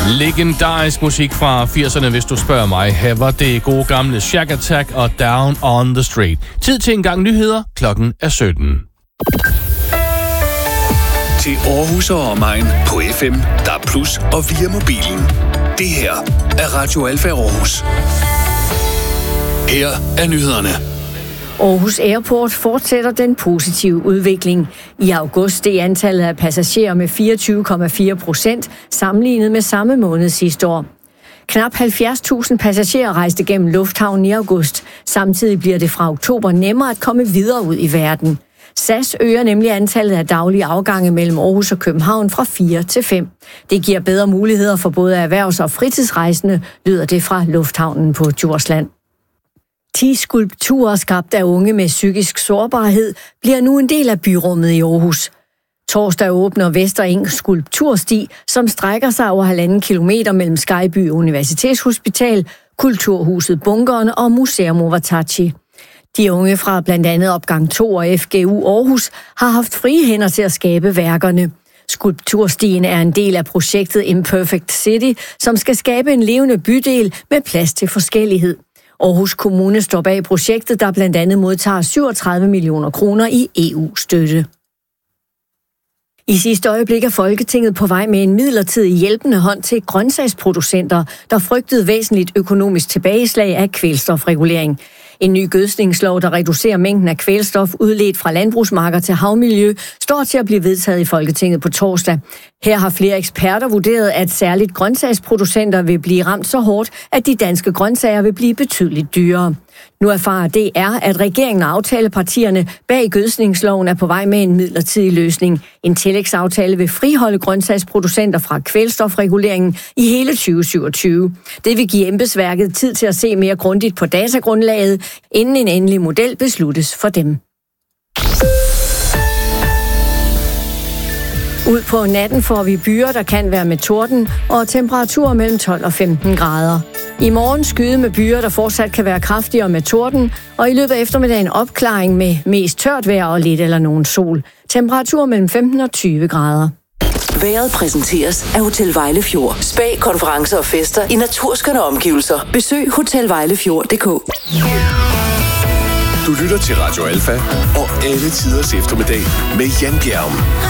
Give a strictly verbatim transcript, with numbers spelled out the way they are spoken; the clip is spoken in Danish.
Legendarisk musik fra firserne, hvis du spørger mig. Her var det gode gamle Shack Attack og Down on the Street. Tid til en gang nyheder. Klokken er sytten. Til Aarhus og omegn på F M, D A B plus, og via mobilen. Det her er Radio Alfa Aarhus. Her er nyhederne. Aarhus Airport fortsætter den positive udvikling. I august steg antallet af passagerer med fireogtyve komma fire procent sammenlignet med samme måned sidste år. Knap halvfjerds tusind passagerer rejste gennem lufthavnen i august. Samtidig bliver det fra oktober nemmere at komme videre ud i verden. S A S øger nemlig antallet af daglige afgange mellem Aarhus og København fra fire til fem. Det giver bedre muligheder for både erhvervs- og fritidsrejsende, lyder det fra lufthavnen på Djursland. ti skulpturer skabt af unge med psykisk sårbarhed bliver nu en del af byrummet i Aarhus. Torsdag åbner Vester Eng skulptursti, som strækker sig over halvanden kilometer mellem Skyby Universitetshospital, Kulturhuset Bunkeren og Museum Ovatachi. De unge fra blandt andet opgang to og F G U Aarhus har haft frie hænder til at skabe værkerne. Skulpturstien er en del af projektet Imperfect City, som skal skabe en levende bydel med plads til forskellighed. Aarhus Kommune står bag projektet, der blandt andet modtager syvogtredive millioner kroner i E U-støtte. I sidste øjeblik er Folketinget på vej med en midlertidig hjælpende hånd til grøntsagsproducenter, der frygtede væsentligt økonomisk tilbageslag af kvælstofregulering. En ny gødskningslov, der reducerer mængden af kvælstof udledt fra landbrugsmarker til havmiljø, står til at blive vedtaget i Folketinget på torsdag. Her har flere eksperter vurderet, at særligt grøntsagsproducenter vil blive ramt så hårdt, at de danske grøntsager vil blive betydeligt dyrere. Nu erfarer D R, at regeringen og aftalepartierne bag gødskningsloven er på vej med en midlertidig løsning. En tillægsaftale vil friholde grøntsagsproducenter fra kvælstofreguleringen i hele tyve syvogtyve. Det vil give embedsværket tid til at se mere grundigt på datagrundlaget, inden en endelig model besluttes for dem. Ud på natten får vi byer, der kan være med torden, og temperaturer mellem tolv og femten grader. I morgen skyde med byer, der fortsat kan være kraftigere med torden, og i løbet af eftermiddagen opklaring med mest tørt vejr og lidt eller nogen sol. Temperatur mellem femten og tyve grader. Vejret præsenteres af Hotel Vejlefjord. Spa, konferencer og fester i naturskønne omgivelser. Besøg hotel vejlefjord punktum d k. Du lytter til Radio Alfa og alle tiders eftermiddag med Jan Bjerg.